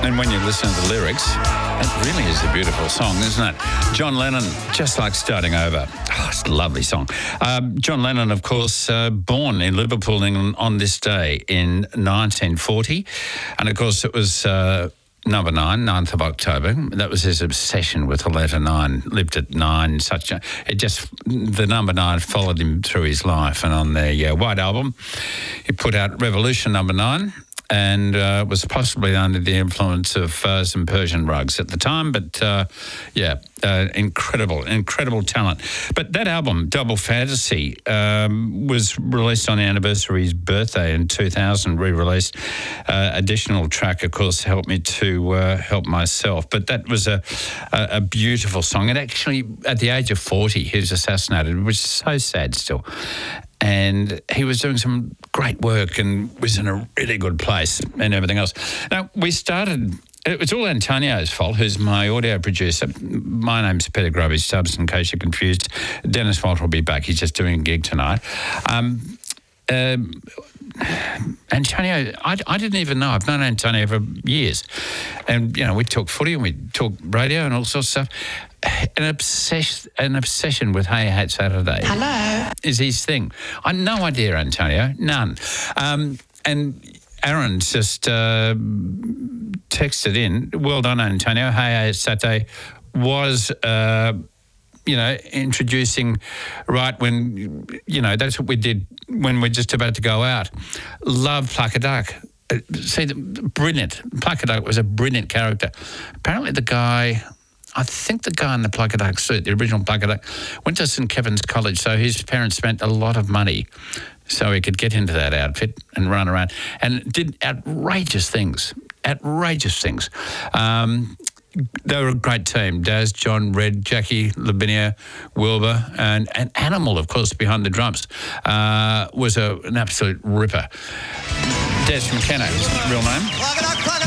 And when you listen to the lyrics, it really is a beautiful song, isn't it? John Lennon, Just Like Starting Over. Oh, it's a lovely song. John Lennon, of course, born in Liverpool, England on this day in 1940. And, of course, it was number 9, 9th of October. That was his obsession with the letter 9. Lived at 9. The number 9 followed him through his life. And on the White Album, he put out Revolution number 9. And was possibly under the influence of some Persian rugs at the time. But, incredible talent. But that album, Double Fantasy, was released on the anniversary of his birthday in 2000, re-released. Additional track, of course, helped me to help myself. But that was a beautiful song. And actually, at the age of 40, he was assassinated, which is so sad still. And he was doing some great work and was in a really good place and everything else. Now, we started... It was all Antonio's fault, who's my audio producer. My name's Peter Grubby Stubbs, in case you're confused. Dennis Walter will be back. He's just doing a gig tonight. Antonio, I didn't even know. I've known Antonio for years. And, you know, we talk footy and we talk radio and all sorts of stuff. An obsession with Hey Hat Saturday. Hello. Is his thing. I had no idea, Antonio. None. And Aaron just texted in, well done, Antonio. Hey Hat Saturday was... introducing right when, that's what we did when we're just about to go out. Love Pluck a Duck. Brilliant. Pluck a Duck was a brilliant character. Apparently I think the guy in the Pluck a Duck suit, the original Pluck a Duck, went to St Kevin's College, so his parents spent a lot of money so he could get into that outfit and run around, and did outrageous things. They were a great team. Daz, John, Red, Jackie, Lavinia, Wilbur, and Animal, of course, behind the drums, was an absolute ripper. Des McKenna, his real name.